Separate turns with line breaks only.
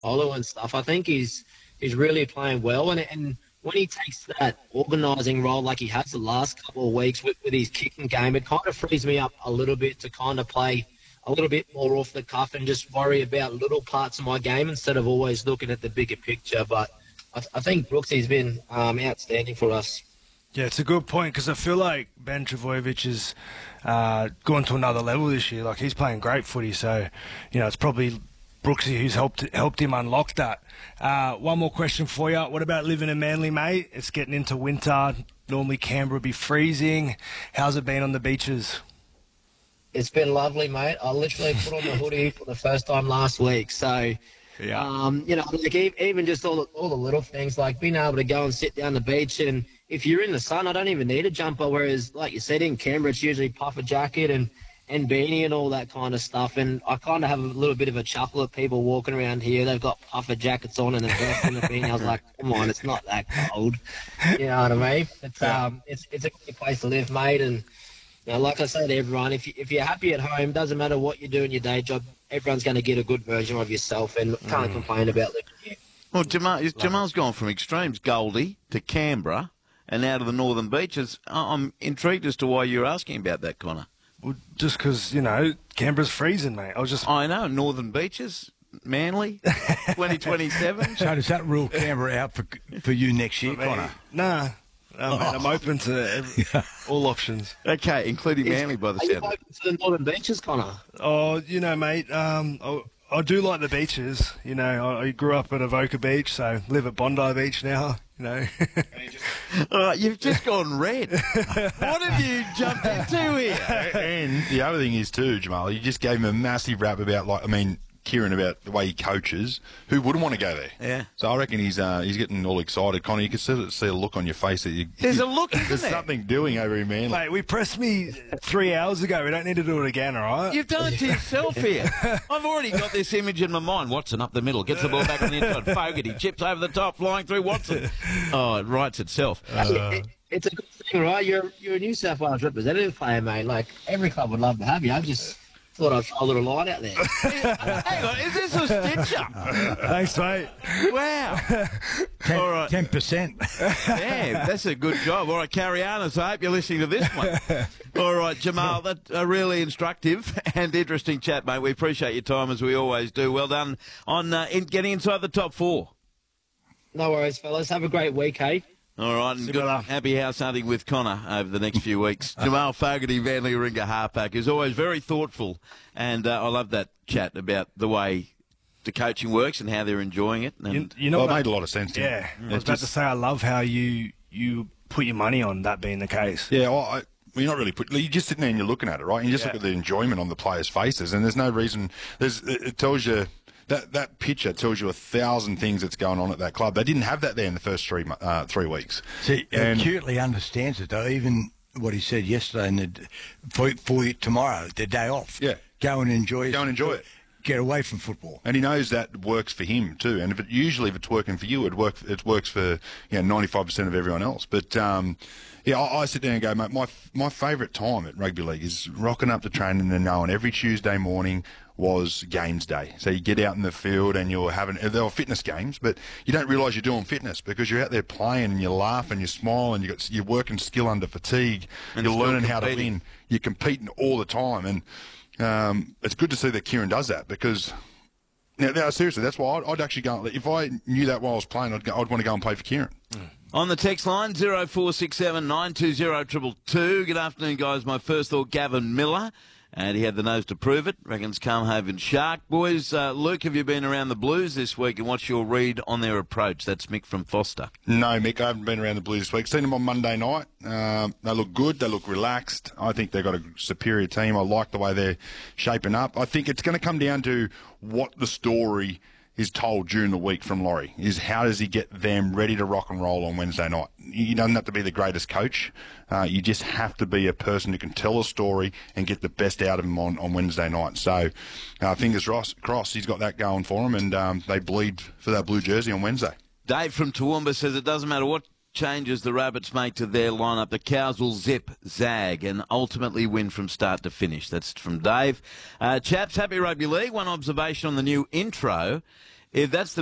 Olo and stuff. I think he's really playing well, and when he takes that organising role like he has the last couple of weeks with his kicking game, it kind of frees me up a little bit to kind of play a little bit more off the cuff and just worry about little parts of my game instead of always looking at the bigger picture. But I think Brooksy's been outstanding for us.
Yeah, it's a good point because I feel like Ben Trbojevic has gone to another level this year. Like, he's playing great footy, so, it's probably Brooksy who's helped him unlock that. One more question for you. What about living in Manly, mate? It's getting into winter. Normally Canberra would be freezing. How's it been on the beaches?
It's been lovely, mate. I literally put on the hoodie for the first time last week. So,
yeah.
Like even just all the little things, like being able to go and sit down the beach, and if you're in the sun, I don't even need a jumper. Whereas, like you said, in Canberra, it's usually puffer jacket and beanie and all that kind of stuff. And I kind of have a little bit of a chuckle at people walking around here. They've got puffer jackets on and a vest and a beanie. I was like, come on, it's not that cold. You know what I mean? It's a great place to live, mate. And like I say to everyone, if you're happy at home, doesn't matter what you do in your day job, everyone's going to get a good version of yourself and can't complain about it.
Well, Jamal's gone from extremes, Goldie, to Canberra and now to the northern beaches. I'm intrigued as to why you're asking about that, Connor.
Well, just because, Canberra's freezing, mate.
I know, northern beaches, Manly, 2027.
So does that rule Canberra out for you next year, Connor?
Nah. Mate, I'm open to all options.
Okay, including Manly by the sound.
Are you open to the northern beaches, Connor?
Oh, mate, I do like the beaches. I grew up at Avoca Beach, so live at Bondi Beach now,
All right, you've just gone red. What have you jumped into here?
And the other thing is too, Jamal, you just gave him a massive rap about, Kieran, about the way he coaches. Who wouldn't want to go there?
Yeah.
So I reckon he's getting all excited. Connor, you can see a look on your face that
there's a look, isn't
there's
there?
something doing over in Manly.
Mate, we pressed me 3 hours ago. We don't need to do it again, all right?
You've done it to yourself here. I've already got this image in my mind. Watson up the middle, gets the ball back on the inside. Fogarty chips over the top, flying through Watson. Oh, it writes itself.
It's a good thing, right? You're a New South Wales representative player, mate. Like, every club would love to have you. I just thought I'd throw a little line out there.
Hang on, is this a stitch-up?
Thanks, mate.
Wow. All right.
10%.
Yeah, that's a good job. All right, carry on. So I hope you're listening to this one. All right, Jamal, that's a really instructive and interesting chat, mate. We appreciate your time, as we always do. Well done on getting inside the top four.
No worries, fellas. Have a great week, eh?
All right, and good happy house hunting with Connor over the next few weeks. Jamal Fogarty, Manly Warringah halfback, is always very thoughtful, and I love that chat about the way the coaching works and how they're enjoying it. And
it made a lot of sense to me.
Yeah, I was about to say, I love how you put your money on that being the case.
Yeah, you're not really you're just sitting there and you're looking at it, right? And you just look at the enjoyment on the players' faces, and there's no reason. It tells you. That picture tells you 1,000 things that's going on at that club. They didn't have that there in the first 3 weeks.
See, he acutely understands it, though. Even what he said yesterday, and for tomorrow, the day off.
Yeah.
Go and enjoy it.
Go and enjoy it.
Get away from football.
And he knows that works for him too. And if it's working for you, it works for 95% of everyone else. But I sit there and go, mate, my favourite time at rugby league is rocking up to training and knowing every Tuesday morning was games day. So you get out in the field and they were fitness games, but you don't realise you're doing fitness because you're out there playing and you laugh and you smile and you're working skill under fatigue. And you're learning how to win. You're competing all the time. And it's good to see that Kieran does that because, now seriously, that's why I'd actually go, if I knew that while I was playing, I'd want to go and play for Kieran.
On the text line, 0467 920 222. Good afternoon, guys. My first thought, Gavin Miller. And he had the nose to prove it. Reckons Calmhaven Shark. Boys, Luke, have you been around the Blues this week, and what's your read on their approach? That's Mick from Foster.
No, Mick, I haven't been around the Blues this week. Seen them on Monday night. They look good. They look relaxed. I think they've got a superior team. I like the way they're shaping up. I think it's going to come down to what the story is told during the week from Laurie, is how does he get them ready to rock and roll on Wednesday night. You don't have to be the greatest coach. You just have to be a person who can tell a story and get the best out of him on Wednesday night. So fingers crossed he's got that going for him, and they bleed for that blue jersey on Wednesday.
Dave from Toowoomba says it doesn't matter what changes the Rabbits make to their lineup, the Cows will zip, zag, and ultimately win from start to finish. That's from Dave. Chaps, happy rugby league. One observation on the new intro. if that's the